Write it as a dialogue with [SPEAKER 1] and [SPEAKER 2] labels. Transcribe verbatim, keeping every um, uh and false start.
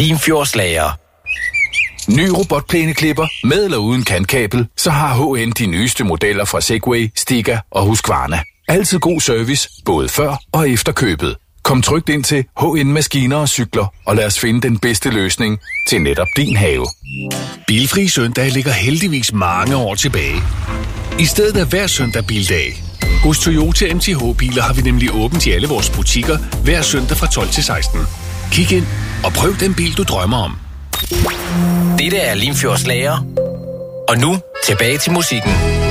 [SPEAKER 1] Limfjordslager.
[SPEAKER 2] Ny robotplæneklipper med eller uden kantkabel, så har H N de nyeste modeller fra Segway, Stiga og Husqvarna. Altid god service, både før og efter købet. Kom trygt ind til H N Maskiner og Cykler, og lad os finde den bedste løsning til netop din have.
[SPEAKER 3] Bilfri søndag ligger heldigvis mange år tilbage. I stedet er hver søndag bildag. Hos Toyota M T H-biler har vi nemlig åbent i alle vores butikker hver søndag fra tolv til seksten. Kig ind og prøv den bil, du drømmer om.
[SPEAKER 1] Dette er Limfjordslager. Og nu tilbage til musikken.